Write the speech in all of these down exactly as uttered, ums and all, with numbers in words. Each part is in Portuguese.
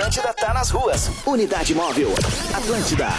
Atlântida tá nas ruas. Unidade Móvel. Atlântida.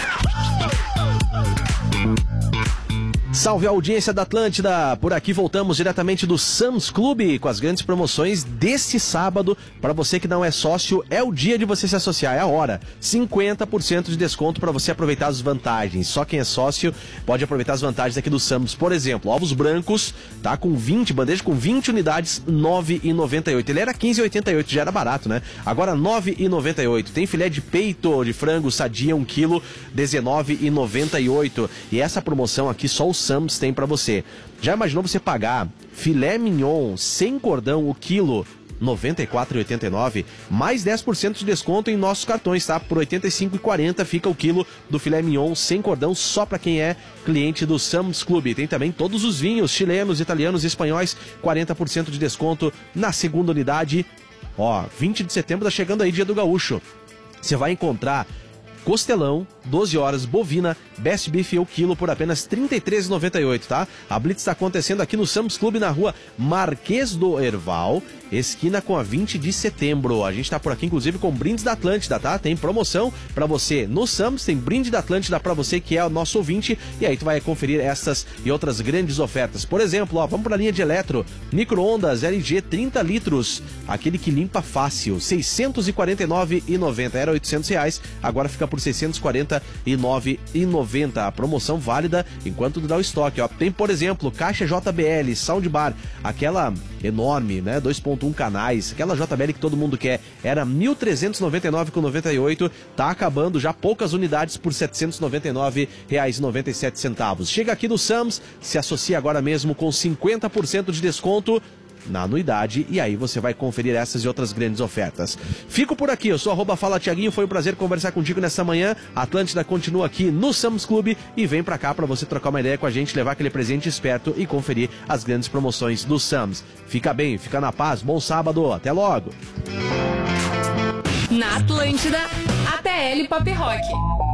Salve a audiência da Atlântida, por aqui voltamos diretamente do Sam's Clube com as grandes promoções deste sábado. Para você que não é sócio, é o dia de você se associar, é a hora. cinquenta por cento de desconto para você aproveitar as vantagens. Só quem é sócio pode aproveitar as vantagens aqui do Sam's. Por exemplo, ovos brancos, tá com vinte, bandeja com vinte unidades, nove reais e noventa e oito centavos. Ele era quinze reais e oitenta e oito centavos, já era barato, né? Agora nove reais e noventa e oito centavos. Tem filé de peito de frango sadia, um quilo, dezenove reais e noventa e oito centavos. E essa promoção aqui só o Sam's tem pra você. Já imaginou você pagar filé mignon sem cordão o quilo noventa e quatro reais e oitenta e nove centavos, mais dez por cento de desconto em nossos cartões, tá? Por oitenta e cinco reais e quarenta centavos fica o quilo do filé mignon sem cordão só para quem é cliente do Sam's Club. Tem também todos os vinhos chilenos, italianos e espanhóis, quarenta por cento de desconto na segunda unidade. Ó, vinte de setembro tá chegando aí, dia do gaúcho. Você vai encontrar costelão, doze horas, bovina, best beef o quilo por apenas trinta e três reais e noventa e oito centavos, tá? A Blitz está acontecendo aqui no Sam's Club, na rua Marquês do Herval, esquina com a vinte de setembro. A gente tá por aqui, inclusive, com brindes da Atlântida, tá? Tem promoção pra você no Sam's, tem brinde da Atlântida pra você que é o nosso ouvinte, e aí tu vai conferir essas e outras grandes ofertas. Por exemplo, ó, vamos pra linha de eletro, micro-ondas L G trinta litros, aquele que limpa fácil, seiscentos e quarenta e nove reais e noventa centavos, era oitocentos reais, agora fica por seiscentos e quarenta e nove reais e noventa centavos. A promoção válida enquanto dá o estoque, ó. Tem, por exemplo, caixa J B L, soundbar, aquela enorme, né, dois ponto um canais, aquela J B L que todo mundo quer, era mil trezentos e noventa e nove reais e noventa e oito centavos, tá acabando já poucas unidades por setecentos e noventa e nove reais e noventa e sete centavos. Chega aqui no Sam's, se associa agora mesmo com cinquenta por cento de desconto na anuidade, e aí você vai conferir essas e outras grandes ofertas. Fico por aqui, eu sou arroba Fala Tiaguinho, foi um prazer conversar contigo nessa manhã. A Atlântida continua aqui no Sam's Club e vem pra cá pra você trocar uma ideia com a gente, levar aquele presente esperto e conferir as grandes promoções do Sam's. Fica bem, fica na paz, bom sábado, até logo! Na Atlântida, A T L Pop Rock.